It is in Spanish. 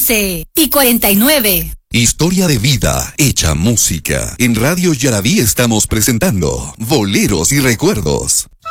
11:49. Historia de vida hecha música. En Radio Yaraví estamos presentando Boleros y Recuerdos.